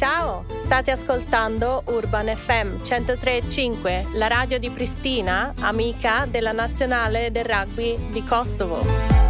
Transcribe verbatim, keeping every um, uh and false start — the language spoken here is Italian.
Ciao, state ascoltando Urban F M centotré e cinque, la radio di Pristina, amica della nazionale del rugby di Kosovo.